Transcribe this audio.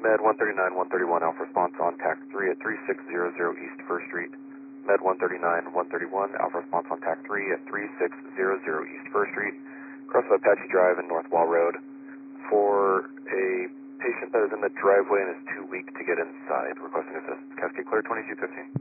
Med 139, 131, Alpha response on TAC 3 at 3600 East 1st Street. Med 139, 131, Alpha response on TAC 3 at 3600 East 1st Street. Cross of Apache Drive and North Wall Road. For a patient that is in the driveway and is too weak to get inside, requesting assistance. Cascade Clear 2215.